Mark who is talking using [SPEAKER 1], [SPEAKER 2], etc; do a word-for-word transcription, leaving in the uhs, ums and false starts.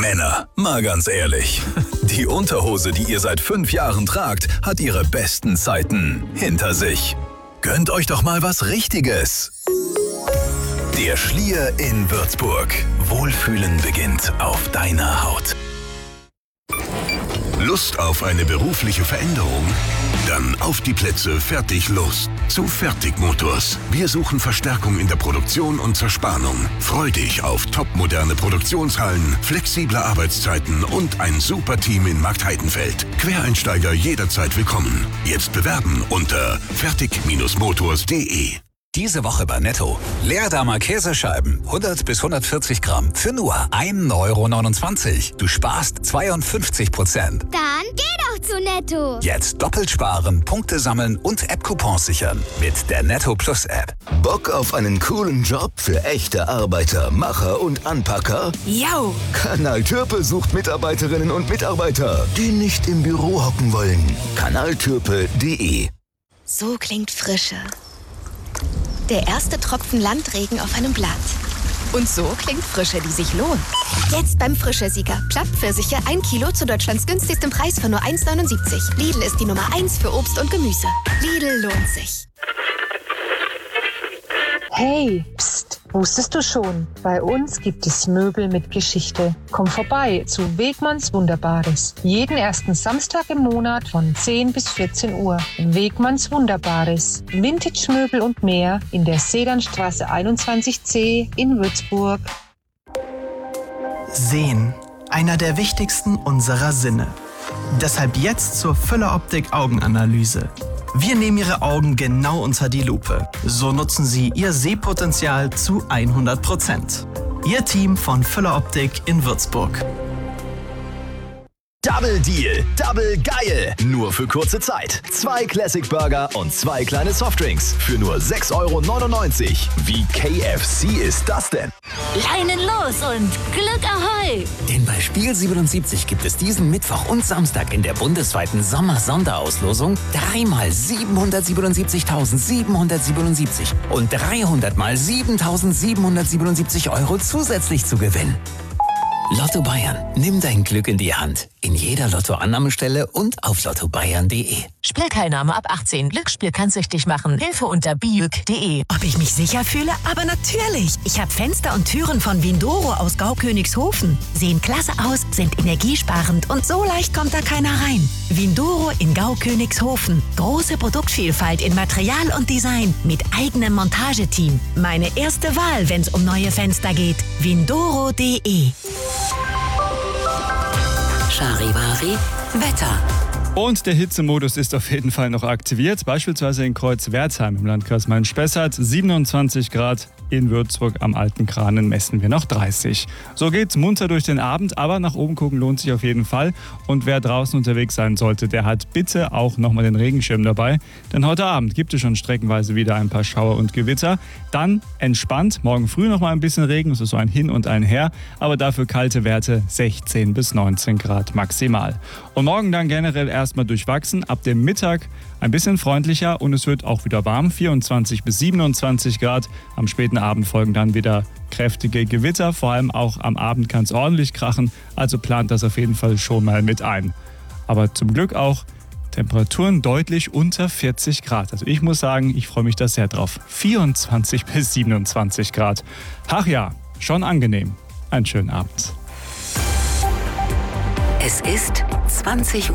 [SPEAKER 1] Männer, mal ganz ehrlich. Die Unterhose, die ihr seit fünf Jahren tragt, hat ihre besten Zeiten hinter sich. Gönnt euch doch mal was Richtiges. Der Schlier in Würzburg. Wohlfühlen beginnt auf deiner Haut.
[SPEAKER 2] Lust auf eine berufliche Veränderung? Dann auf die Plätze, fertig, los. Zu Fertigmotors. Wir suchen Verstärkung in der Produktion und Zerspannung. Freu dich auf topmoderne Produktionshallen, flexible Arbeitszeiten und ein super Team in Marktheidenfeld. Quereinsteiger jederzeit willkommen. Jetzt bewerben unter fertig Motors punkt de.
[SPEAKER 3] Diese Woche bei Netto. Leerdammer Käsescheiben, hundert bis hundertvierzig Gramm, für nur ein Euro neunundzwanzig. Du sparst zweiundfünfzig Prozent.
[SPEAKER 4] Dann geh doch zu Netto.
[SPEAKER 3] Jetzt doppelt sparen, Punkte sammeln und App-Coupons sichern mit der Netto Plus App.
[SPEAKER 5] Bock auf einen coolen Job für echte Arbeiter, Macher und Anpacker?
[SPEAKER 6] Jau!
[SPEAKER 5] Kanal Türpe sucht Mitarbeiterinnen und Mitarbeiter, die nicht im Büro hocken wollen. kanal türpe punkt de.
[SPEAKER 6] So klingt Frische. Der erste Tropfen Landregen auf einem Blatt. Und so klingt Frische, die sich lohnt. Jetzt beim Frische-Sieger. Plattpfirsiche ein Kilo zu Deutschlands günstigstem Preis von nur eins neunundsiebzig. Lidl ist die Nummer eins für Obst und Gemüse. Lidl lohnt sich.
[SPEAKER 7] Hey, pst, wusstest du schon? Bei uns gibt es Möbel mit Geschichte. Komm vorbei zu Wegmanns Wunderbares. Jeden ersten Samstag im Monat von zehn bis vierzehn Uhr. Wegmanns Wunderbares. Vintage-Möbel und mehr in der Sedanstraße einundzwanzig C in Würzburg.
[SPEAKER 8] Sehen. Einer der wichtigsten unserer Sinne. Deshalb jetzt zur Füller-Optik Augenanalyse. Wir nehmen Ihre Augen genau unter die Lupe. So nutzen Sie Ihr Sehpotenzial zu hundert Prozent. Ihr Team von Füller Optik in Würzburg.
[SPEAKER 9] Double Deal, Double geil. Nur für kurze Zeit. Zwei Classic Burger und zwei kleine Softdrinks für nur sechs Euro neunundneunzig. Wie K F C ist das denn?
[SPEAKER 10] Leinen los und Glück Ahoi!
[SPEAKER 11] Denn bei Spiel siebenundsiebzig gibt es diesen Mittwoch und Samstag in der bundesweiten Sommer-Sonderauslosung dreimal siebenhundertsiebenundsiebzigtausendsiebenhundertsiebenundsiebzig und dreihundert mal siebentausendsiebenhundertsiebenundsiebzig Euro zusätzlich zu gewinnen. Lotto Bayern. Nimm dein Glück in die Hand. In jeder Lottoannahmestelle und auf lotto bayern punkt de.
[SPEAKER 10] Spielteilnahme ab achtzehn. Glücksspiel kann süchtig machen. Hilfe unter biüg punkt de.
[SPEAKER 12] Ob ich mich sicher fühle? Aber natürlich. Ich habe Fenster und Türen von Windoro aus Gaukönigshofen. Sehen klasse aus, sind energiesparend und so leicht kommt da keiner rein. Windoro in Gaukönigshofen. Große Produktvielfalt in Material und Design mit eigenem Montageteam. Meine erste Wahl, wenn es um neue Fenster geht. Windoro punkt de.
[SPEAKER 13] Charivari Wetter.
[SPEAKER 14] Und der Hitzemodus ist auf jeden Fall noch aktiviert, beispielsweise in Kreuzwertheim im Landkreis Main-Spessart, siebenundzwanzig Grad. In Würzburg am Alten Kranen messen wir noch dreißig. So geht's munter durch den Abend, aber nach oben gucken lohnt sich auf jeden Fall. Und wer draußen unterwegs sein sollte, der hat bitte auch nochmal den Regenschirm dabei. Denn heute Abend gibt es schon streckenweise wieder ein paar Schauer und Gewitter. Dann entspannt, morgen früh nochmal ein bisschen Regen, es ist so ein Hin und ein Her. Aber dafür kalte Werte, sechzehn bis neunzehn Grad maximal. Und morgen dann generell erstmal durchwachsen, ab dem Mittag ein bisschen freundlicher und es wird auch wieder warm, vierundzwanzig bis siebenundzwanzig Grad. Am späten Abend folgen dann wieder kräftige Gewitter, vor allem auch am Abend kann es ordentlich krachen, also plant das auf jeden Fall schon mal mit ein. Aber zum Glück auch Temperaturen deutlich unter vierzig Grad. Also ich muss sagen, ich freue mich da sehr drauf. vierundzwanzig bis siebenundzwanzig Grad. Ach ja, schon angenehm. Einen schönen Abend.
[SPEAKER 13] Es ist zwanzig Uhr.